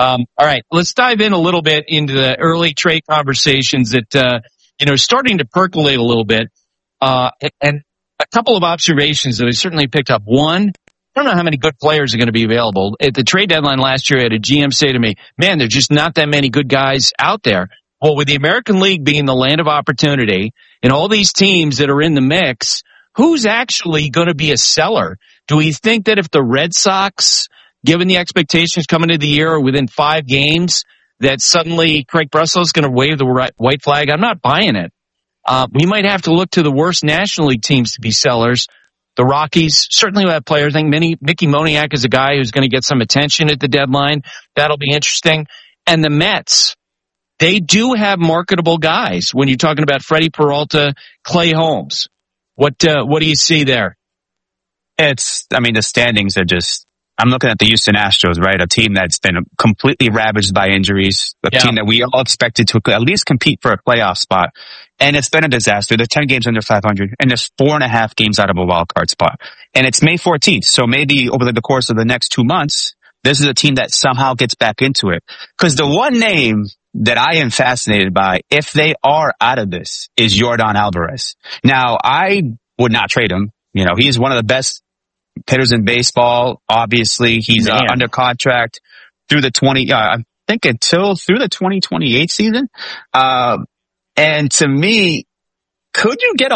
All right, let's dive in a little bit into the early trade conversations that, starting to percolate a little bit. And a couple of observations that I certainly picked up. One, I don't know how many good players are going to be available. At the trade deadline last year, I had a GM say to me, man, there's just not that many good guys out there. Well, with the American League being the land of opportunity and all these teams that are in the mix, who's actually going to be a seller? Do we think that if the Red Sox, given the expectations coming into the year, are within 5 games, that suddenly Craig Breslow is going to wave the white flag? I'm not buying it. We might have to look to the worst National League teams to be sellers. The Rockies certainly will have players. I think Mickey Moniak is a guy who's going to get some attention at the deadline. That'll be interesting. And the Mets, they do have marketable guys when you're talking about Freddie Peralta, Clay Holmes. What do you see there? The standings are just, I'm looking at the Houston Astros, right? A team that's been completely ravaged by injuries, a team that we all expected to at least compete for a playoff spot. And it's been a disaster. They're 10 games under 500, and there's 4.5 games out of a wild card spot. And it's May 14th. So maybe over the course of the next 2 months, this is a team that somehow gets back into it. Because the one name that I am fascinated by, if they are out of this, is Yordan Alvarez. Now, I would not trade him. He's one of the best hitters in baseball. Obviously, he's under contract through the through the 2028 season. And to me, could you get a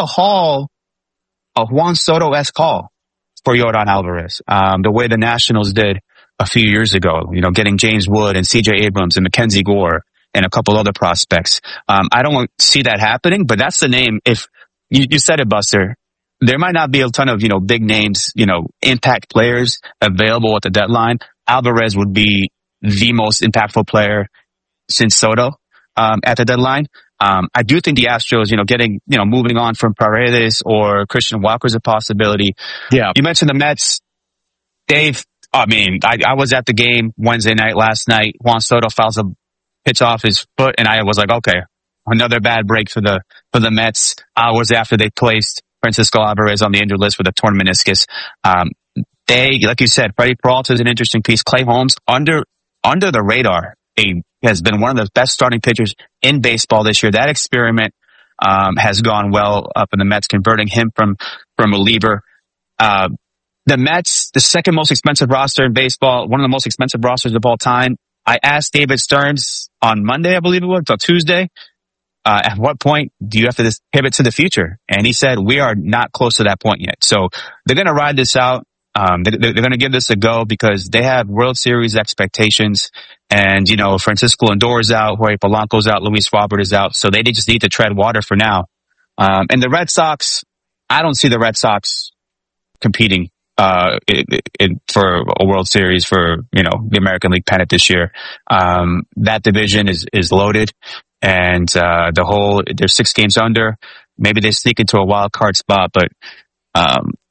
Juan Soto-esque haul for Yordan Alvarez? The way the Nationals did a few years ago, getting James Wood and CJ Abrams and Mackenzie Gore and a couple other prospects. I don't see that happening, but that's the name. If you said it, Buster, there might not be a ton of, big names, impact players available at the deadline. Alvarez would be the most impactful player since Soto, at the deadline. I do think the Astros, moving on from Paredes or Christian Walker is a possibility. Yeah. You mentioned the Mets. I was at the game Wednesday night last night. Juan Soto fouls a pitch off his foot, and I was like, okay, another bad break for the Mets. Hours after they placed Francisco Alvarez on the injured list with a torn meniscus. Like you said, Freddie Peralta is an interesting piece. Clay Holmes, under the radar, has been one of the best starting pitchers in baseball this year. That experiment has gone well up in the Mets, converting him from a reliever. The Mets, the second most expensive roster in baseball, one of the most expensive rosters of all time. I asked David Stearns on Monday, I believe it was, or Tuesday, at what point do you have to pivot to the future? And he said, we are not close to that point yet. So they're going to ride this out. They're going to give this a go because they have World Series expectations. And, Francisco Lindor is out, Jorge Polanco's out, Luis Robert is out. So they just need to tread water for now. And the Red Sox, I don't see the Red Sox competing for a World Series for, the American League pennant this year. That division is loaded, and they're 6 games under. Maybe they sneak into a wild card spot, but